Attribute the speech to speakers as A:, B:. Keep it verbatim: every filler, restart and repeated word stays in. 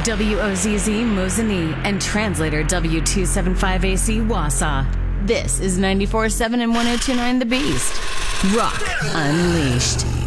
A: W O Z Z Mosinee and translator W two seventy-five A C Wausau. This is ninety-four point seven and one oh two point nine The Beast. Rock Unleashed.